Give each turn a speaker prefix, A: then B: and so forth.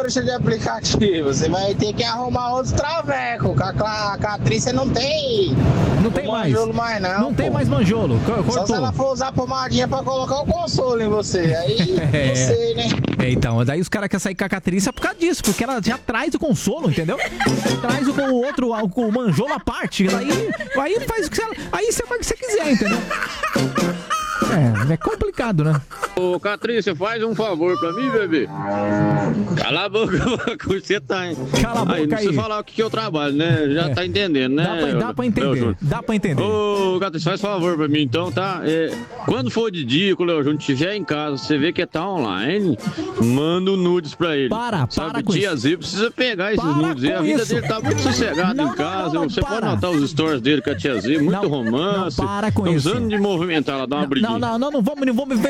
A: motorista de aplicativo, você vai ter que arrumar outros travecos. Com a Catrice não tem.
B: Não tem mais.
A: Manjolo mais não.
B: Não tem mais manjolo.
A: Só se ela for usar pomadinha pra colocar o consolo em você. Aí, não sei, né?
B: Então, daí os caras querem sair com a Catrice por causa disso, porque ela já traz o consolo, entendeu? Traz o outro, o manjolo à parte. Aí faz o que você. Aí você faz o que você quiser, entendeu? É complicado, né?
C: Ô, Catrice, faz um favor pra mim, bebê. Cala a boca, você tá, hein?
B: Cala a boca aí.
C: Não precisa falar o que eu trabalho, né? Já tá entendendo, né?
B: Dá pra entender. Dá pra entender.
C: Ô, Catrice, faz favor pra mim então, tá? Quando for de dia, quando o Léo Júnior estiver em casa, você vê que tá online, manda nudes pra ele.
B: Para
C: Sabe,
B: com
C: tia
B: isso.
C: Z precisa pegar esses nudes. A vida dele tá muito sossegada em casa. Você pode notar os stories dele com a tia Z, muito romance.
B: Para com
C: Estamos
B: isso.
C: precisando de movimentar ela, dar uma briguinha.
B: Não vamos